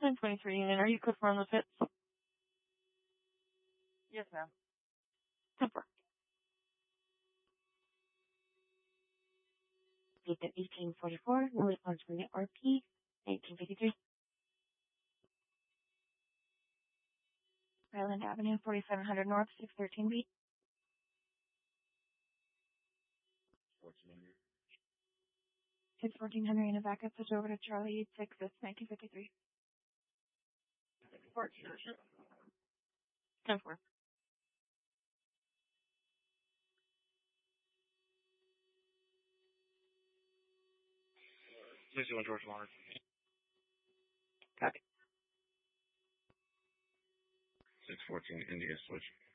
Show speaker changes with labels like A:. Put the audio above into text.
A: 1023 Union, are you clear for on those hits?
B: Yes, ma'am.
A: 10-4. Beat at 1844, Lily Pond Spring at RP, 1953. Island Avenue, 4700 North, 613 beat.
B: 1400.
A: Hits 1400 in a backup, switch over to Charlie 86, that's 1953.
B: 1400.
A: 10-4.
B: Please do George Water.
A: Copy.
B: 614 India switch.